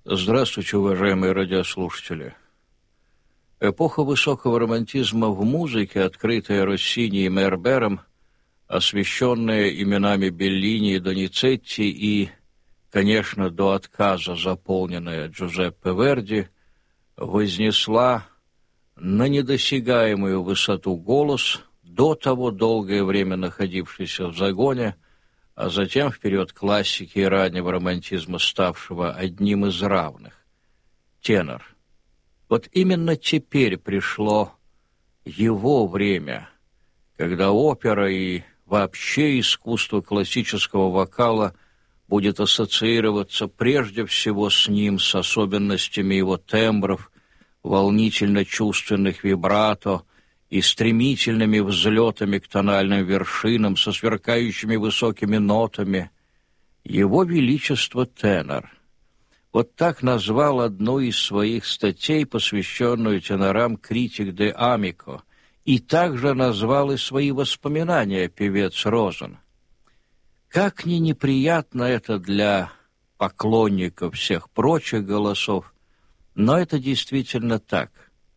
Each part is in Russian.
Здравствуйте, уважаемые радиослушатели. Эпоха высокого романтизма в музыке, открытая Россини и Мейербером, освещенная именами Беллини и Доницетти и, конечно, до отказа заполненная Джузеппе Верди, вознесла на недосягаемую высоту голос, до того долгое время находившийся в загоне, а затем в период классики и раннего романтизма ставшего одним из равных – тенор. Вот именно теперь пришло его время, когда опера и вообще искусство классического вокала будет ассоциироваться прежде всего с ним, с особенностями его тембров, волнительно-чувственных вибрато и стремительными взлетами к тональным вершинам, со сверкающими высокими нотами. Его Величество тенор. Вот так назвал одну из своих статей, посвященную тенорам, критик де Амико, и также назвал и свои воспоминания певец Розен. Как ни неприятно это для поклонников всех прочих голосов, но это действительно так.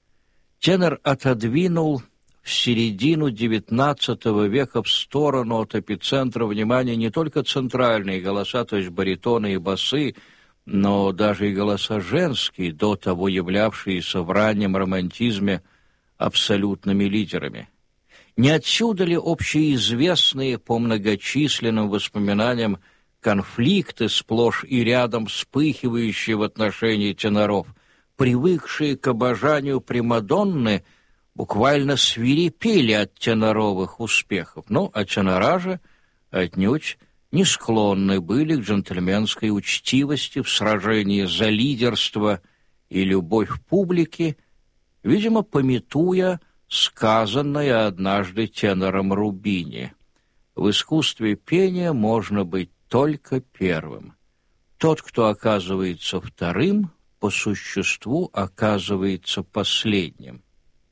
Тенор отодвинул в середину XIX века в сторону от эпицентра внимания не только центральные голоса, то есть баритоны и басы, но даже и голоса женские, до того являвшиеся в раннем романтизме абсолютными лидерами. Не отсюда ли общеизвестные по многочисленным воспоминаниям конфликты, сплошь и рядом вспыхивающие в отношении теноров, привыкшие к обожанию примадонны, буквально свирепели от теноровых успехов, а тенора же отнюдь не склонны были к джентльменской учтивости в сражении за лидерство и любовь публики, видимо, памятуя сказанное однажды тенором Рубини: в искусстве пения можно быть только первым. Тот, кто оказывается вторым, по существу оказывается последним.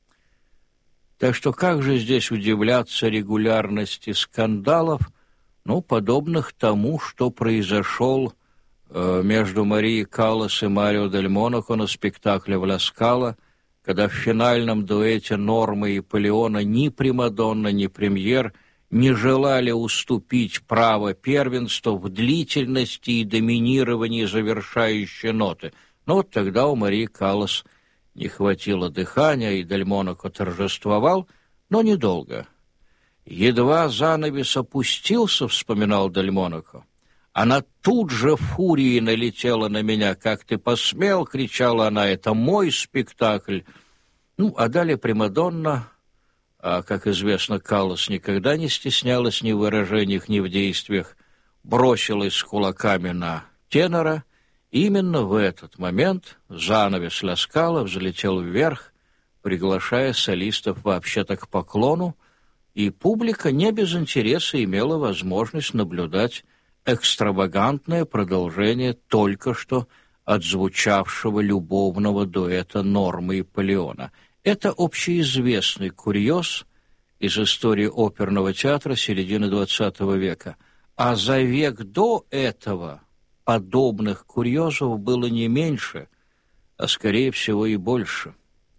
Так что как же здесь удивляться регулярности скандалов, подобных тому, что произошел между Марией Каллас и Марио дель Монако на спектакле в Ла Скала, когда в финальном дуэте Нормы и Полеона ни примадонна, ни премьер не желали уступить право первенства в длительности и доминировании завершающей ноты. Вот тогда у Марии Каллас не хватило дыхания, и дель Монако торжествовал, но недолго. «Едва занавес опустился, — вспоминал дель Монако, — она тут же фурией налетела на меня. «Как ты посмел!» — кричала она. «Это мой спектакль!» А далее примадонна, а, как известно, Каллас никогда не стеснялась ни в выражениях, ни в действиях, бросилась с кулаками на тенора. Именно в этот момент занавес Ла Скала взлетел вверх, приглашая солистов вообще-то к поклону, и публика не без интереса имела возможность наблюдать экстравагантное продолжение только что отзвучавшего любовного дуэта Нормы и Полеона. Это общеизвестный курьез из истории оперного театра середины XX века. А за век до этого подобных курьезов было не меньше, а скорее всего и больше.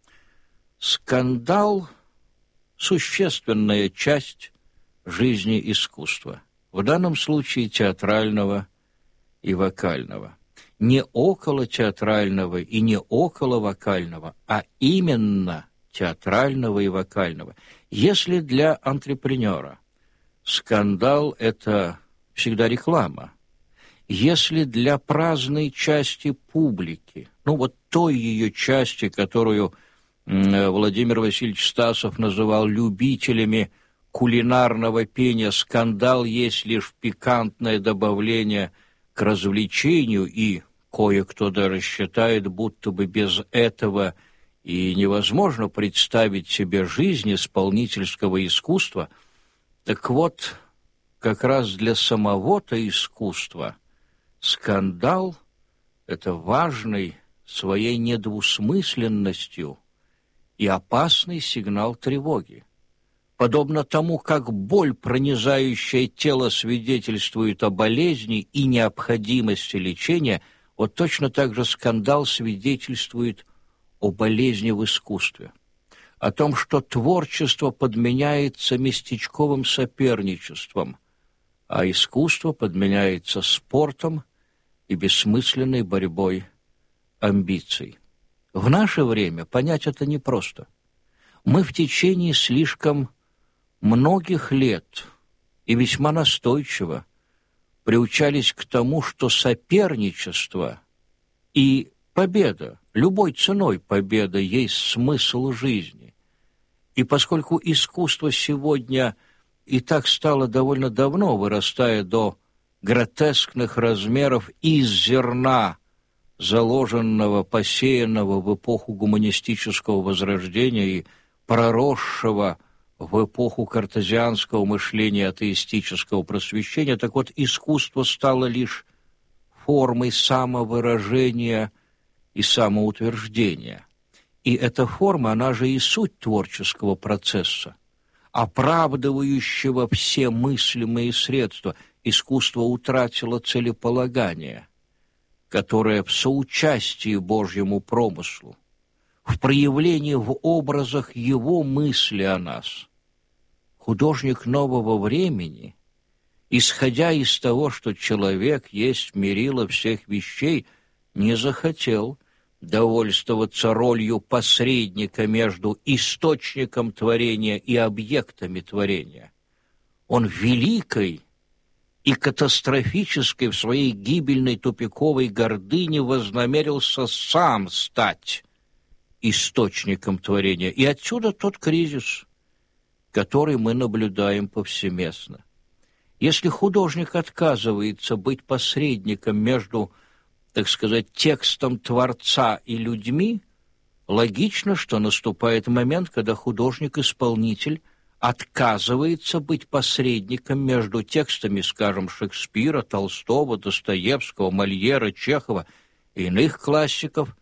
Скандал — существенная часть жизни искусства, в данном случае театрального и вокального. Не около театрального и не около вокального, а именно театрального и вокального. Если для антрепренера скандал — это всегда реклама, если для праздной части публики, той ее части, которую Владимир Васильевич Стасов называл любителями кулинарного пения, скандал есть лишь пикантное добавление к развлечению, и кое-кто даже считает, будто бы без этого и невозможно представить себе жизнь исполнительского искусства. Так вот, как раз для самого-то искусства скандал — это важный своей недвусмысленностью и опасный сигнал тревоги. Подобно тому, как боль, пронизающая тело, свидетельствует о болезни и необходимости лечения, Вот точно так же скандал свидетельствует о болезни в искусстве, о том, что творчество подменяется местечковым соперничеством, а искусство подменяется спортом и бессмысленной борьбой амбиций. В наше время понять это непросто. Мы в течение слишком многих лет и весьма настойчиво приучались к тому, что соперничество и победа, любой ценой победа, есть смысл жизни. И поскольку искусство сегодня и так стало довольно давно, вырастая до гротескных размеров из зерна, заложенного, посеянного в эпоху гуманистического возрождения и проросшего в эпоху картезианского мышления, атеистического просвещения, так вот, искусство стало лишь формой самовыражения и самоутверждения. И эта форма, она же и суть творческого процесса, оправдывающего все мыслимые средства. Искусство утратило целеполагание, которое в соучастии Божьему промыслу, в проявлении в образах Его мысли о нас. Художник нового времени, исходя из того, что человек есть мерило всех вещей, не захотел довольствоваться ролью посредника между источником творения и объектами творения. Он великой и катастрофической в своей гибельной тупиковой гордыне вознамерился сам стать источником творения. И отсюда тот кризис, который мы наблюдаем повсеместно. Если художник отказывается быть посредником между, так сказать, текстом Творца и людьми, логично, что наступает момент, когда художник-исполнитель отказывается быть посредником между текстами, скажем, Шекспира, Толстого, Достоевского, Мольера, Чехова и иных классиков,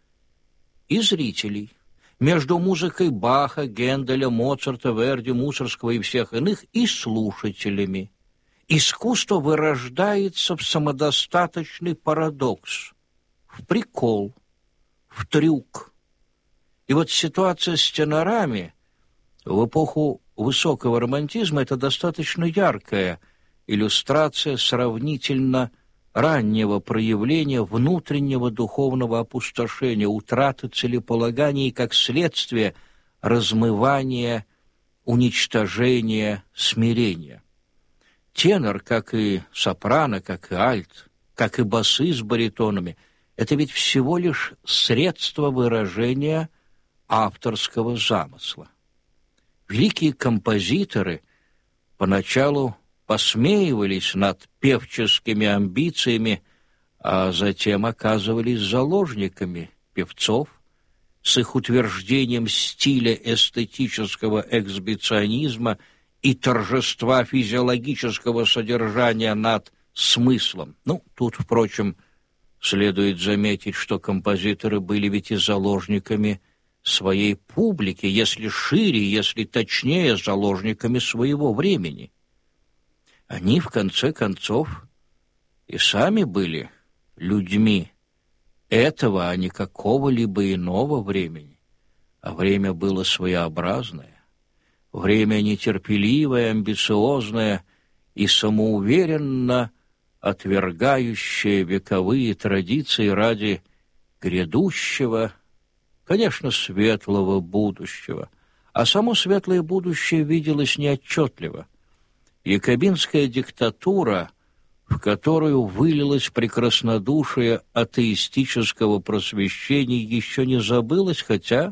и зрителей, между музыкой Баха, Генделя, Моцарта, Верди, Мусоргского и всех иных, и слушателями. Искусство вырождается в самодостаточный парадокс, в прикол, в трюк. И вот ситуация с тенорами в эпоху высокого романтизма – это достаточно яркая иллюстрация сравнительно раннего проявления внутреннего духовного опустошения, утраты целеполагания и, как следствие, размывания, уничтожения, смирения. Тенор, как и сопрано, как и альт, как и басы с баритонами – это ведь всего лишь средство выражения авторского замысла. Великие композиторы поначалу посмеивались над певческими амбициями, а затем оказывались заложниками певцов с их утверждением стиля эстетического эксбиционизма и торжества физиологического содержания над смыслом. Тут, впрочем, следует заметить, что композиторы были ведь и заложниками своей публики, если шире, если точнее, заложниками своего времени. Они, в конце концов, и сами были людьми этого, а не какого-либо иного времени. А время было своеобразное, время нетерпеливое, амбициозное и самоуверенно отвергающее вековые традиции ради грядущего, конечно, светлого будущего. А само светлое будущее виделось неотчетливо. Якобинская диктатура, в которую вылилось прекраснодушие атеистического просвещения, еще не забылась, хотя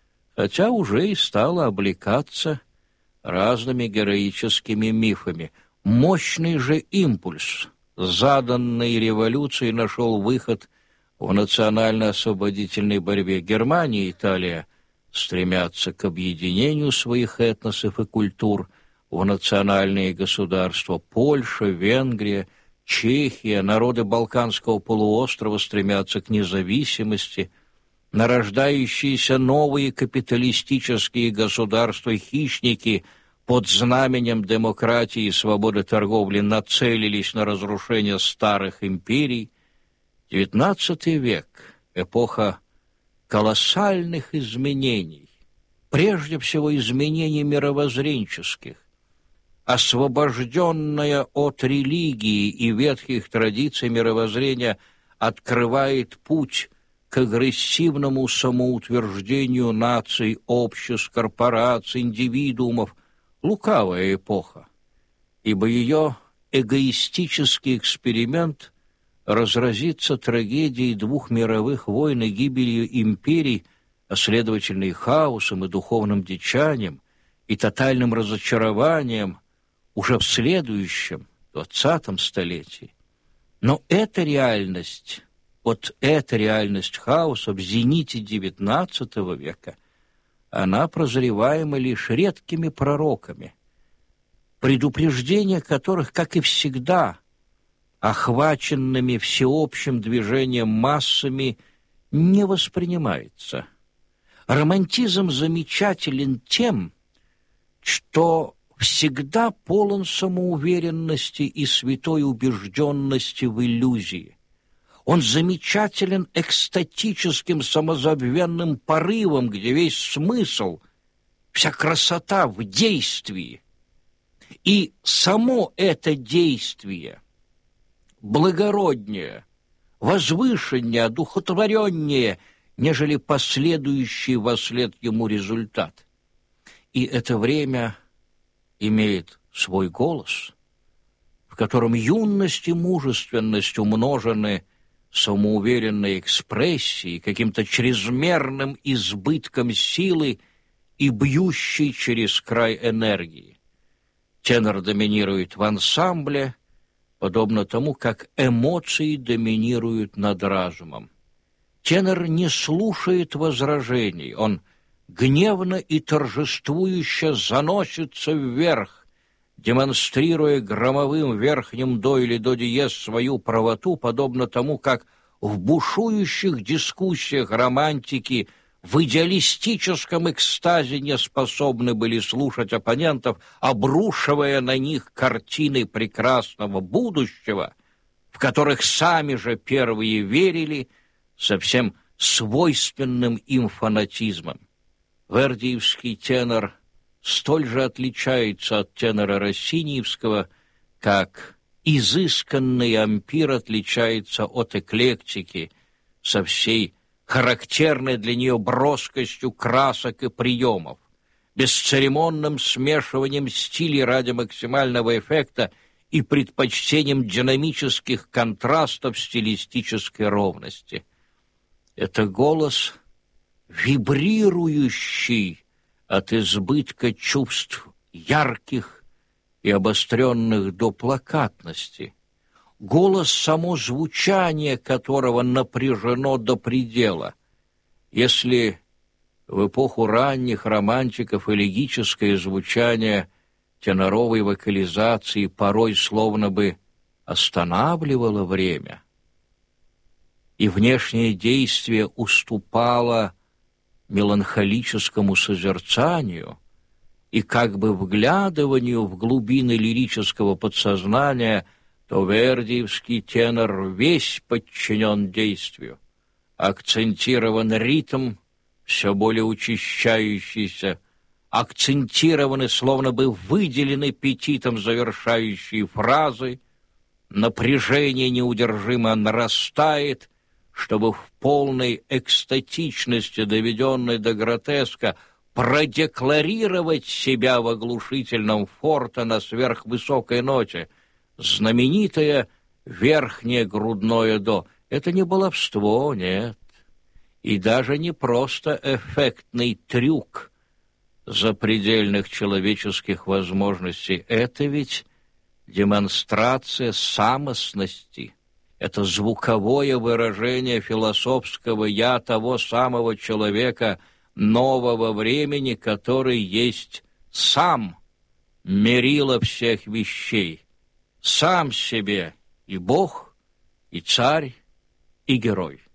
уже и стала облекаться разными героическими мифами. Мощный же импульс, заданный революцией, нашел выход в национально-освободительной борьбе. Германия и Италия стремятся к объединению своих этносов и культур в национальные государства. Польша, Венгрия, Чехия, народы Балканского полуострова стремятся к независимости. Нарождающиеся новые капиталистические государства-хищники под знаменем демократии и свободы торговли нацелились на разрушение старых империй. XIX век – эпоха колоссальных изменений, прежде всего изменений мировоззренческих, освобожденная от религии и ветхих традиций мировоззрения открывает путь к агрессивному самоутверждению наций, обществ, корпораций, индивидуумов. Лукавая эпоха, ибо ее эгоистический эксперимент разразится трагедией 2 мировых войн и гибелью империй, а следовательно и хаосом, и духовным дичанием, и тотальным разочарованием уже в следующем, 20-м столетии. Но эта реальность, вот эта реальность хаоса в зените XIX века, она прозреваема лишь редкими пророками, предупреждения которых, как и всегда, охваченными всеобщим движением массами, не воспринимается. Романтизм замечателен тем, что всегда полон самоуверенности и святой убежденности в иллюзии. Он замечателен экстатическим самозабвенным порывом, где весь смысл, вся красота в действии. И само это действие благороднее, возвышеннее, одухотвореннее, нежели последующий вослед ему результат. И это время имеет свой голос, в котором юность и мужественность умножены самоуверенной экспрессией, каким-то чрезмерным избытком силы и бьющей через край энергии. Тенор доминирует в ансамбле, подобно тому, как эмоции доминируют над разумом. Тенор не слушает возражений, он гневно и торжествующе заносится вверх, демонстрируя громовым верхним до или до диез свою правоту, подобно тому, как в бушующих дискуссиях романтики в идеалистическом экстазе не способны были слушать оппонентов, обрушивая на них картины прекрасного будущего, в которых сами же первые верили со всем свойственным им фанатизмом. Вердиевский тенор столь же отличается от тенора Россиниевского, как изысканный ампир отличается от эклектики со всей характерной для нее броскостью красок и приемов, бесцеремонным смешиванием стилей ради максимального эффекта и предпочтением динамических контрастов стилистической ровности. Это голос, вибрирующий от избытка чувств ярких и обостренных до плакатности, голос, само звучание которого напряжено до предела. Если в эпоху ранних романтиков элегическое звучание теноровой вокализации порой словно бы останавливало время, и внешнее действие уступало меланхолическому созерцанию и как бы вглядыванию в глубины лирического подсознания, то вердиевский тенор весь подчинен действию. Акцентирован ритм, все более учащающийся, акцентированы, словно бы выделены петитом завершающие фразы, напряжение неудержимо нарастает, чтобы в полной экстатичности, доведенной до гротеска, продекларировать себя в оглушительном форте на сверхвысокой ноте. Знаменитое верхнее грудное «до». Это не баловство, нет, и даже не просто эффектный трюк запредельных человеческих возможностей. Это ведь демонстрация самостности. Это звуковое выражение философского «я» того самого человека нового времени, который есть сам мерило всех вещей, сам себе и Бог, и царь, и герой.